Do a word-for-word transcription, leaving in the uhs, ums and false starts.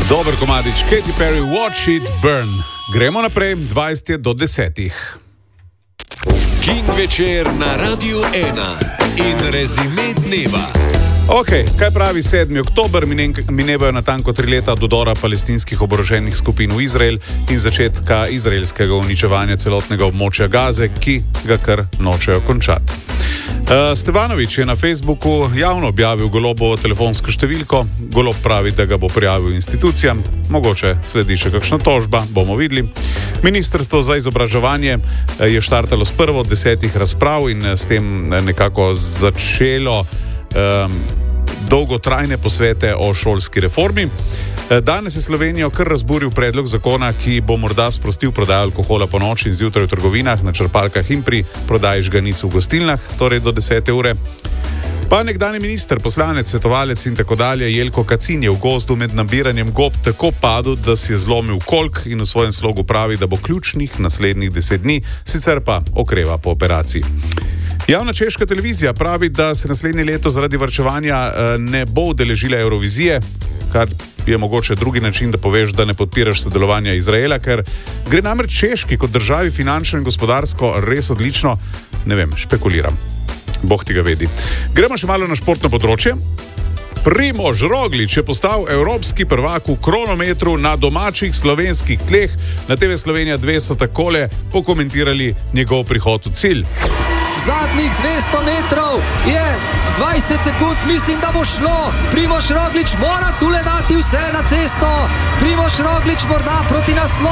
Dober komadič, Katy Perry, Watch It Burn. Gremo naprej, dvajset do desetih. King večer na Radiu ena in rezime dneva. Ok, kaj pravi sedmi oktober, minevajo natanko tri leta od vdora palestinskih oboroženih skupin v Izrael in začetka izraelskega uničevanja celotnega območja Gaze, ki ga kar nočejo končati. Uh, Stevanović je na Facebooku javno objavil Golobovo telefonsko številko. Golob pravi, da ga bo prijavil institucijam, mogoče sledi še kakšna tožba, bomo videli. Ministrstvo za izobraževanje je štartalo s prvo od desetih razprav in s tem nekako začelo um, dolgotrajne posvete o šolski reformi. Danes je Slovenijo kar razburil predlog zakona, ki bo morda sprostil prodajo alkohola po noči in zjutraj v trgovinah, na črpalkah in pri prodaji žganic v gostilnah, torej do desete ure. Pa nekdanji minister, poslanec, svetovalec in tako dalje, Jelko Kacin je v gozdu med nabiranjem gob tako padel, da si je zlomil kolk in v svojem slogu pravi, da bo ključnih naslednjih deset dni, sicer pa okreva po operaciji. Javna češka televizija pravi, da se naslednje leto zaradi varčevanja ne bo udeležila Eurovizije, kar je mogoče drugi način, da poveš, da ne podpiraš sodelovanja Izraela, ker gre namreč Češki kot državi finančno in gospodarsko res odlično. Ne vem, špekuliram. Bog ti ga vedi. Gremo še malo na športno področje. Primož Roglič je postal evropski prvak v kronometru na domačih slovenskih tleh. Na T V Slovenija dve so takole pokomentirali njegov prihod v cilj. Zadnjih dvesto metrov je dvajset sekund, mislim, da bo šlo. Primož Roglič mora tule dati vse na cesto. Primož Roglič morda proti naslovu.